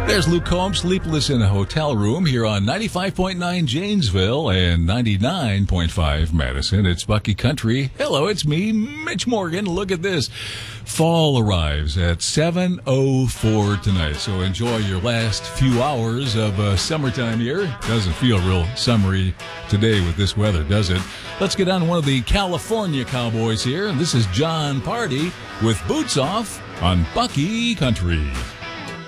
There's Luke Combs, sleepless in a hotel room here on 95.9 Janesville and 99.5 Madison. It's Bucky Country. Hello, it's me, Mitch Morgan. Look at this. Fall arrives at 7:04 tonight, so enjoy your last few hours of summertime here. Doesn't feel real summery today with this weather, does it? Let's get on one of the California Cowboys here. This is John Party with Boots Off on Bucky Country.